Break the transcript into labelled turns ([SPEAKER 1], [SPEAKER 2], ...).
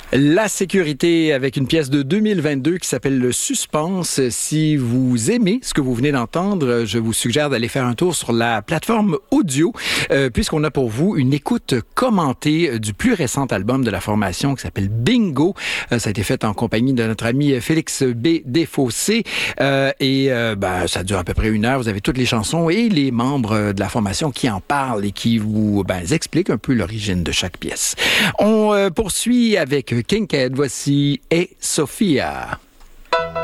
[SPEAKER 1] La sécurité avec une pièce de 2022 qui s'appelle Le Suspense. Si vous aimez ce que vous venez d'entendre, je vous suggère d'aller faire un tour sur la plateforme audio puisqu'on a pour vous une écoute commentée du plus récent album de la formation qui s'appelle Bingo. Ça a été fait en compagnie de notre ami Félix B. Desfossés et ça dure à peu près 1 heure. Vous avez toutes les chansons et les membres de la formation qui en parlent et qui vous expliquent un peu l'origine de chaque pièce. On poursuit avec Kincaid, voici Et Sophia.